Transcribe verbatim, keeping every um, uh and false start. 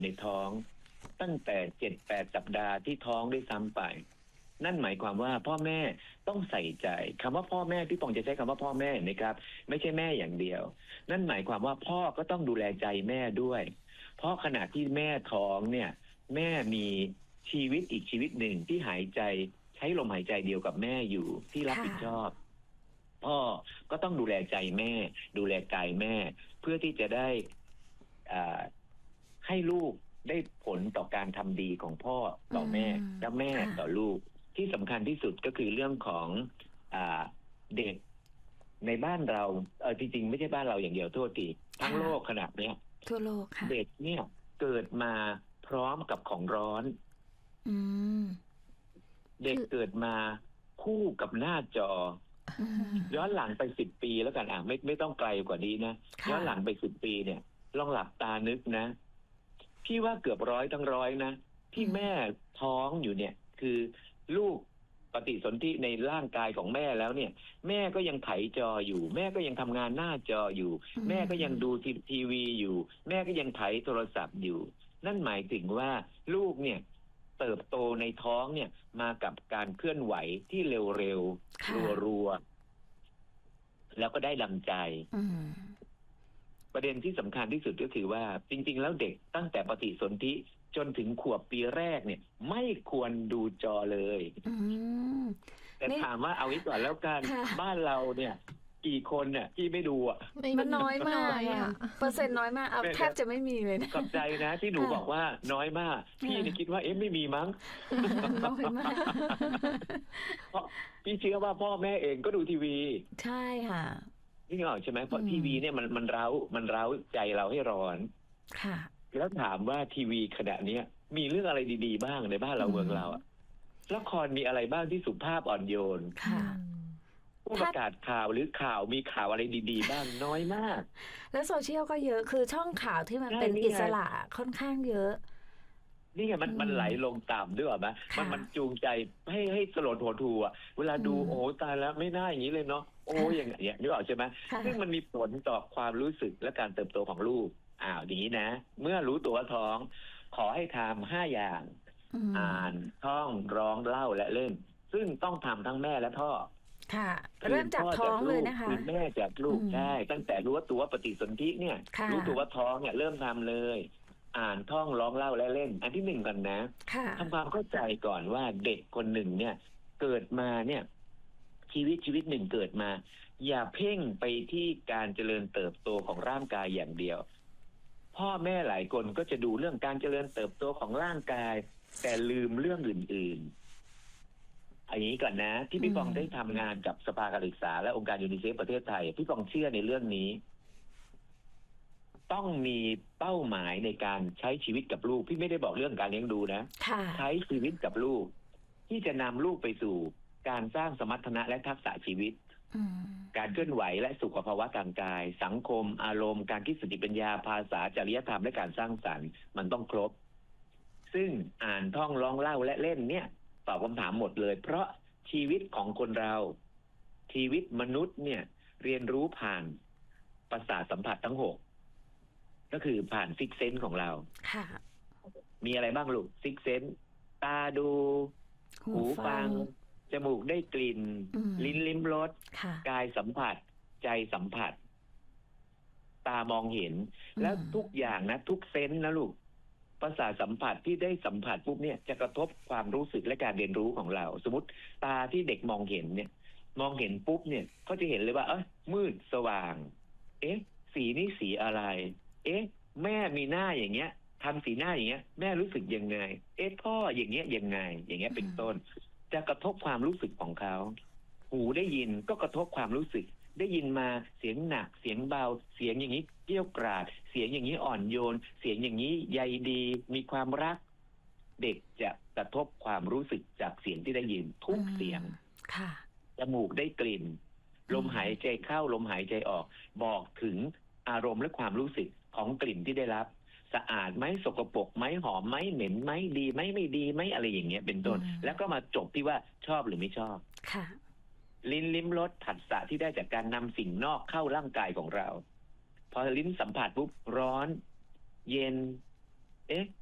ในท้องตั้งแต่เจ็ดแปดสัปดาห์ที่ท้องด้วยซ้ำไปนั่นหมายความว่าพ่อแม่ต้องใส่ใจคำว่าพ่อแม่พี่ปองจะใช้คำว่าพ่อแม่เห็นไหมครับไม่ใช่แม่อย่างเดียวนั่นหมายความว่าพ่อก็ต้องดูแลใจแม่ด้วยเพราะขณะที่แม่ท้องเนี่ยแม่มีชีวิตอีกชีวิตหนึ่งที่หายใจใช้ลมหายใจเดียวกับแม่อยู่ที่รับผิดชอบพ่อก็ต้องดูแลใจแม่ดูแลกายแม่เพื่อที่จะได้อ่าให้ลูกได้ผลต่อการทำดีของพ่อต่อแม่และแม่ต่อลูกที่สำคัญที่สุดก็คือเรื่องของอ่าเด็กในบ้านเราเออจริงๆไม่ใช่บ้านเราอย่างเดียวโทษทีทั้งโลกขนาดเนี้ยทั่วโลกค่ะเด็กเนี่ยเกิดมาพร้อมกับของร้อนอืมเด็กเกิดมาคู่กับหน้าจอย้อนหลังไปสิบปีแล้วกันอ่ะไม่ไม่ต้องไกลกว่านี้นะย้อนหลังไปสิบปีเนี่ยลองหลับตานึกนะพี่ว่าเกือบร้อยทั้งร้อยนะที่แม่ท้องอยู่เนี่ยคือลูกปฏิสนธิในร่างกายของแม่แล้วเนี่ยแม่ก็ยังไถจออยู่ แม่ก็ยังทำงานหน้าจออยู่ แม่ก็ยังดูทีวีอยู่แม่ก็ยังไถโทรศัพท์อยู่นั่นหมายถึงว่าลูกเนี่ยเติบโตในท้องเนี่ยมากับการเคลื่อนไหวที่เร็วๆรัวๆแล้วก็ได้ดังใจประเด็นที่สำคัญที่สุดก็คือว่าจริงๆแล้วเด็กตั้งแต่ปฏิสนธิจนถึงขวบปีแรกเนี่ยไม่ควรดูจอเลยแต่ถามว่าเอาไว้ก่อนแล้วกันบ้านเราเนี่ยกี่คนเนี่ยที่ไม่ดูอ่ะมันน้อยมากอ่ะเปอร์เซ็นต์น้อยมากเอาแทบจะไม่มีเลยนะขอบใจนะที่หนูบอกว่าน้อยมากพี่นี่คิดว่าเอ๊ะไม่มีมั้งน้อยมากเพราะพี่เชื่อว่าพ่อแม่เองก็ดูทีวีใช่ค่ะนี่เหรอใช่ไหมเพราะทีวีเนี่ยมันมันเร้ามันเร้าใจเราให้ร้อนค่ะแล้วถามว่าทีวีขณะนี้มีเรื่องอะไรดีๆบ้างในบ้านเราเมืองเราอะละครมีอะไรบ้างที่สุภาพอ่อนโยนค่ะผู้ประกาศข่าวหรือข่าวมีข่าวอะไรดีๆบ้างน้อยมากแล้วโซเชียลก็เยอะคือช่องข่าวที่มันเป็นอิสระค่อนข้างเยอะนี่ไงมันมันไหลลงต่ำด้วยหรอไหมมันมันจูงใจให้ให้สลดหดหู่อ่ะเวลาดูโอ้ตายแล้วไม่น่าอย่างนี้เลยเนาะโอ้อย่างเงี้ยนึกออกใช่ไหมซึ่งมันมีผลต่อความรู้สึกและการเติบโตของลูกอ้าวอย่างนี้นะเมื่อรู้ตัวท้องขอให้ทำห้าอย่างอ่านท่องร้องเล่าและเล่นซึ่งต้องทำทั้งแม่และพ่อค่ะเริ่มจากท้องเลยนะคะคือแม่จากลูกใช่ตั้งแต่รู้ว่าตัวปฏิสนธิเนี่ยรู้ตัวว่าท้องเนี่ยเริ่มทำเลยอ่านท่องร้องเล่าและเล่นอันที่หนึ่งกันนะทำความเข้าใจก่อนว่าเด็กคนหนึ่งเนี่ยเกิดมาเนี่ยชีวิตชีวิตหนึ่งเกิดมาอย่าเพ่งไปที่การเจริญเติบโตของร่างกายอย่างเดียวพ่อแม่หลายคนก็จะดูเรื่องการเจริญเติบโตของร่างกายแต่ลืมเรื่องอื่นๆอันนี้ก่อนนะที่พี่ปองได้ทำงานกับสภาการศึกษาและองค์การยูนิเซฟประเทศไทยพี่ปองเชื่อในเรื่องนี้ต้องมีเป้าหมายในการใช้ชีวิตกับลูกพี่ไม่ได้บอกเรื่องการเลี้ยงดูนะใช้ชีวิตกับลูกที่จะนำลูกไปสู่การสร้างสมรรถนะและทักษะชีวิตการเคลื่อนไหวและสุขภาวะทางกายสังคมอารมณ์การคิดสติปัญญาภาษาจริยธรรมและการสร้างสรรค์มันต้องครบซึ่งอ่านท่องร้องเล่าและเล่นเนี่ยตอบคำถามหมดเลยเพราะชีวิตของคนเราชีวิตมนุษย์เนี่ยเรียนรู้ผ่านประสาทสัมผัสทั้งหกก็คือผ่านซิกเซนส์ของเราค่ะมีอะไรบ้างลูกซิกเซนส์ตาดูหูฟังจมูกได้กลิ่นลิ้นลิ้มรสกายสัมผัสใจสัมผัสตามองเห็นแล้วทุกอย่างนะทุกเซนส์นะลูกประสาทสัมผัสที่ได้สัมผัสปุ๊บเนี่ยจะกระทบความรู้สึกและการเรียนรู้ของเราสมมติตาที่เด็กมองเห็นเนี่ยมองเห็นปุ๊บเนี่ยเขาจะเห็นเลยว่าเอ้ยมืดสว่างเอ๊ะสีนี้สีอะไรเอ๊ะแม่มีหน้าอย่างเงี้ยทำสีหน้าอย่างเงี้ยแม่รู้สึกยังไงเอ๊ะพ่ออย่างเงี้ยยังไงอย่างเงี้ยเป็นต้นจะกระทบความรู้สึกของเขาหูได้ยินก็กระทบความรู้สึกได้ยินมาเสียงหนักเสียงเบาเสียงอย่างนี้เกรี้ยวกราดเสียงอย่างนี้อ่อนโยนเสียงอย่างนี้ใยดีมีความรักเด็กจะกระทบความรู้สึกจากเสียงที่ได้ยินทุกเสียงค่ะจมูกได้กลิ่นลมหายใจเข้าลมหายใจออกบอกถึงอารมณ์และความรู้สึกของกลิ่นที่ได้รับสะอาดไหมสกปรกไหมหอมไหมเหม็นไหมดีไหมไม่ดีไหมอะไรอย่างเงี้ยเป็นต้นแล้วก็มาจบที่ว่าชอบหรือไม่ชอบค่ะลิ้นลิ้มรสผัสสะที่ได้จากการนำสิ่งนอกเข้าร่างกายของเราพอลิ้นสัมผัสปุ๊บร้อนเย็นเอ๊ะ